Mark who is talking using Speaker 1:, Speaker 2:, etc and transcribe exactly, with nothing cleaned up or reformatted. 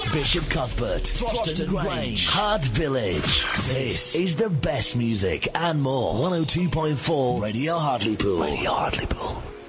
Speaker 1: Bishop Cuthbert, Froston Grange, Hard Village. This is the best music and more. one oh two point four Radio Hartlepool. Radio Hartlepool.